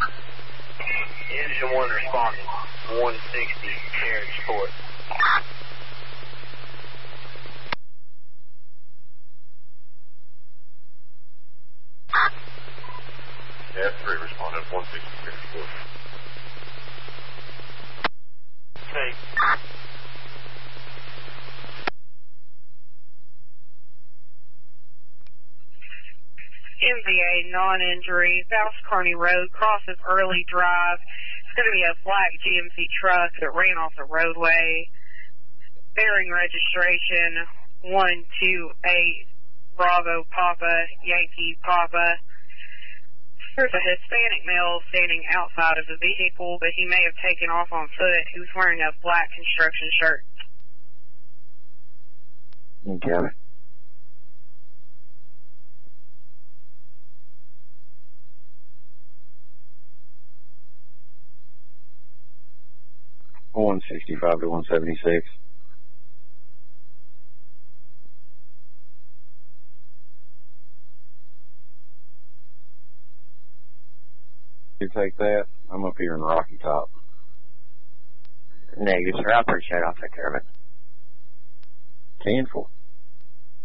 Engine 1 responding. 160, Sharon Sport. F3 responded. 160, Sharon Sport. Take. MVA, non-injury, South Kearney Road, crosses Early Drive. It's going to be a black GMC truck that ran off the roadway. Bearing registration 128 Bravo Papa, Yankee Papa. There's a Hispanic male standing outside of the vehicle, but he may have taken off on foot. He was wearing a black construction shirt. Okay. $165 to 176. You take that. I'm up here in Rocky Top. Negative, sir. I appreciate it. I'll take care of it. 10-4.